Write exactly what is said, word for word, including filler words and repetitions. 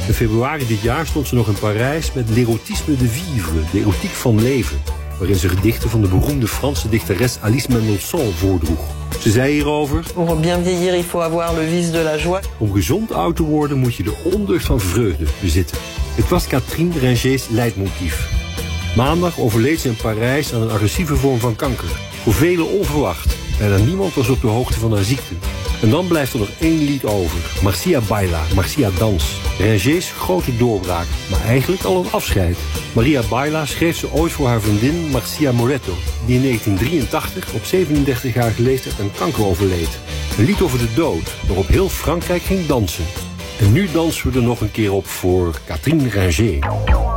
In februari dit jaar stond ze nog in Parijs met L'érotisme de vivre, de erotiek van leven, waarin ze gedichten van de beroemde Franse dichteres Alice Mendelssohn voordroeg. Ze zei hierover: Pour bien vieillir, il faut avoir le vice de la joie. Om gezond oud te worden moet je de ondeugd van vreugde bezitten. Het was Catherine Ringers leidmotief. Maandag overleed ze in Parijs aan een agressieve vorm van kanker. Voor velen onverwacht. Bijna niemand was op de hoogte van haar ziekte. En dan blijft er nog één lied over. Marcia Baila, Marcia Dans. Ringers grote doorbraak, maar eigenlijk al een afscheid. Maria Baila schreef ze ooit voor haar vriendin Marcia Moretto, die in negentien drieëntachtig op zevenendertigjarige leeftijd aan kanker overleed. Een lied over de dood, waarop heel Frankrijk ging dansen. En nu dansen we er nog een keer op voor Catherine Ringers.